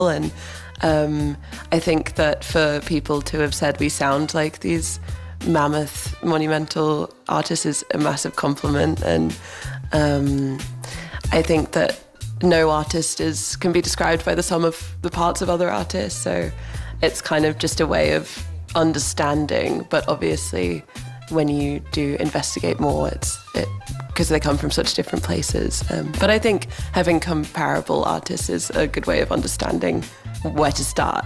And I think that for people to have said we sound like these mammoth, monumental artists is a massive compliment. And I think that no artist can be described by the sum of the parts of other artists. So it's kind of just a way of understanding. But obviously, when you do investigate more, because they come from such different places. But I think having comparable artists is a good way of understanding where to start.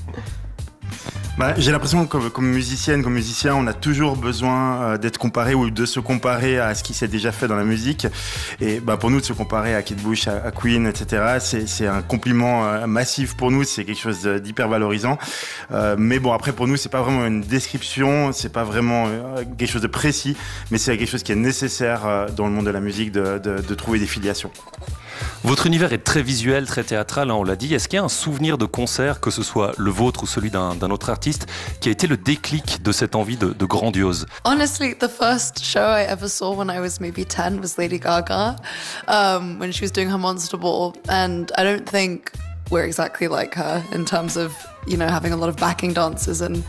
J'ai l'impression que comme musicienne, comme musicien, on a toujours besoin d'être comparé ou de se comparer à ce qui s'est déjà fait dans la musique. Et pour nous, de se comparer à Kate Bush, à Queen, etc., c'est un compliment massif pour nous. C'est quelque chose d'hyper valorisant. Mais bon, après, pour nous, c'est pas vraiment une description, c'est pas vraiment quelque chose de précis, mais c'est quelque chose qui est nécessaire dans le monde de la musique de trouver des filiations. Votre univers est très visuel, très théâtral, on l'a dit. Est-ce qu'il y a un souvenir de concert, que ce soit le vôtre ou celui d'un autre artiste, qui a été le déclic de cette envie de grandiose? Honestly, the first show I ever saw when I was maybe 10 was Lady Gaga, when she was doing her Monster Ball. And I don't think we're exactly like her in terms of, having a lot of backing dancers and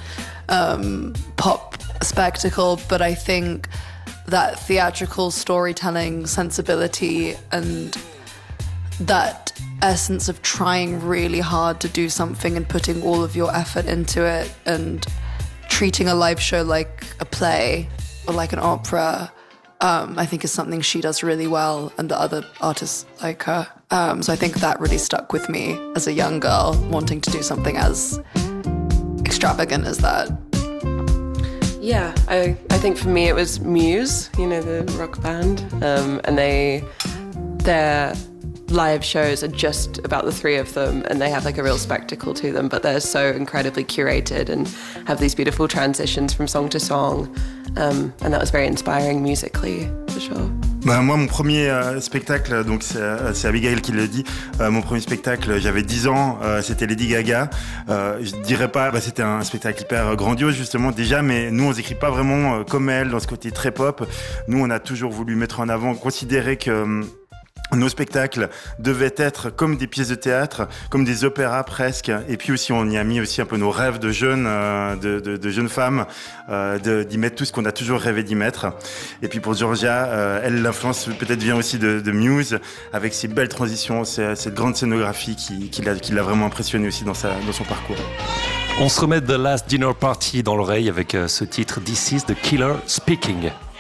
pop spectacle. But I think that theatrical storytelling sensibility and that essence of trying really hard to do something and putting all of your effort into it and treating a live show like a play or like an opera, I think is something she does really well, and the other artists like her. So I think that really stuck with me as a young girl, wanting to do something as extravagant as that. Yeah, I think for me it was Muse, the rock band, and their live shows are just about the three of them, and they have like a real spectacle to them, but they're so incredibly curated and have these beautiful transitions from song to song, and that was very inspiring musically, for sure. Moi, mon premier spectacle, donc c'est Abigail qui le dit, mon premier spectacle, j'avais 10 ans, c'était Lady Gaga. Je dirais pas, c'était un spectacle hyper grandiose justement déjà, mais nous on s'écrit pas vraiment comme elle, dans ce côté très pop. Nous on a toujours voulu mettre en avant, considérer que nos spectacles devaient être comme des pièces de théâtre, comme des opéras presque. Et puis aussi, on y a mis aussi un peu nos rêves de jeunes, de jeunes femmes, d'y mettre tout ce qu'on a toujours rêvé d'y mettre. Et puis pour Georgia, elle, l'influence peut-être vient aussi de Muse, avec ses belles transitions, cette grande scénographie qui l'a vraiment impressionné aussi dans son parcours. On se remet The Last Dinner Party dans l'oreille avec ce titre This is the Killer Speaking.